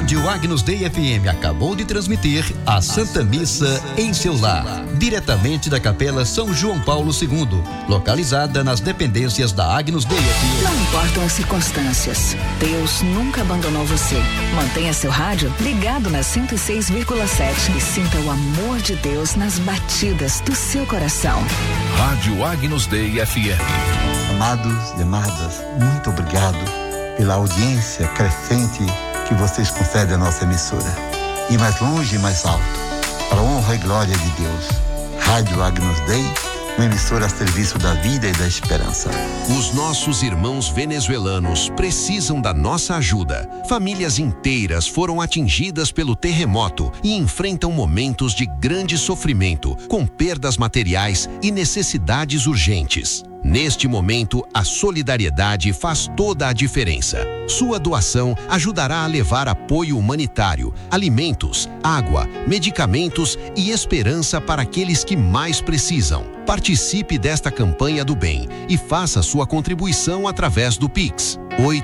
Rádio Agnus Dei FM acabou de transmitir a Santa Missa em seu lar, diretamente da Capela São João Paulo II, localizada nas dependências da Agnus Dei FM. Não importam as circunstâncias, Deus nunca abandonou você. Mantenha seu rádio ligado na 106,7 e sinta o amor de Deus nas batidas do seu coração. Rádio Agnus Dei FM. Amados e amadas, muito obrigado pela audiência crescente que vocês concedem à nossa emissora. E mais longe e mais alto, para a honra e glória de Deus. Rádio Agnus Dei, uma emissora a serviço da vida e da esperança. Os nossos irmãos venezuelanos precisam da nossa ajuda. Famílias inteiras foram atingidas pelo terremoto e enfrentam momentos de grande sofrimento, com perdas materiais e necessidades urgentes. Neste momento, a solidariedade faz toda a diferença. Sua doação ajudará a levar apoio humanitário, alimentos, água, medicamentos e esperança para aqueles que mais precisam. Participe desta campanha do bem e faça sua contribuição através do Pix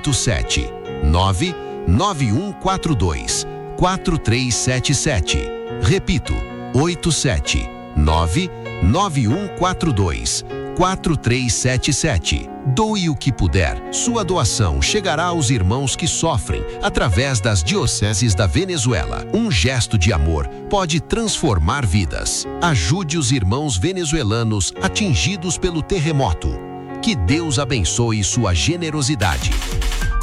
879-9142-4377. Repito, 879-9142-4377. Doe o que puder. Sua doação chegará aos irmãos que sofrem através das dioceses da Venezuela. Um gesto de amor pode transformar vidas. Ajude os irmãos venezuelanos atingidos pelo terremoto. Que Deus abençoe sua generosidade.